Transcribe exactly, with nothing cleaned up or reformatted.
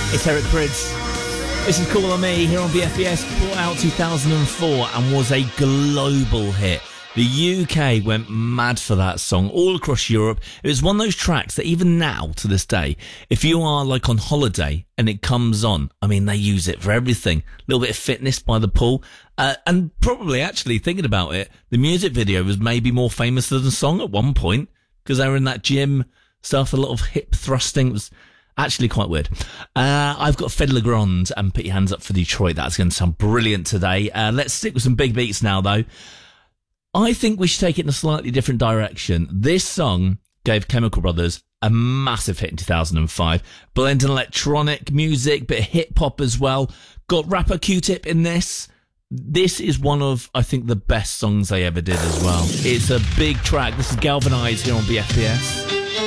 It's Eric Prydz. This is Call On Me here on B F B S, brought out two thousand four and was a global hit. The U K went mad for that song all across Europe. It was one of those tracks that even now, to this day, if you are like on holiday and it comes on, I mean, they use it for everything. A little bit of fitness by the pool. Uh, and probably actually thinking about it, the music video was maybe more famous than the song at one point because they were in that gym stuff, a lot of hip thrusting. It was actually quite weird. Uh, I've got Fed Legrand and Put Your Hands Up for Detroit. That's going to sound brilliant today. Uh, let's stick with some big beats now, though. I think we should take it in a slightly different direction. This song gave Chemical Brothers a massive hit in two thousand five. Blending electronic music, bit of hip-hop as well. Got rapper Q-Tip in this. This is one of, I think, the best songs they ever did as well. It's a big track. This is Galvanize here on B F B S.